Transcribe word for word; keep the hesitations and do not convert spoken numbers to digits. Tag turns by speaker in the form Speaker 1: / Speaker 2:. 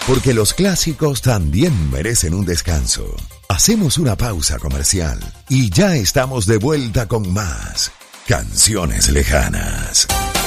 Speaker 1: Porque los clásicos también merecen un descanso. Hacemos una pausa comercial y ya estamos de vuelta con más Canciones Lejanas.